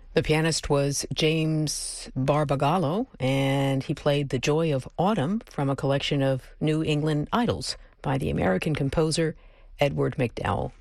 The pianist was James Barbagallo, and he played The Joy of Autumn from a collection of New England idols by the American composer Edward MacDowell.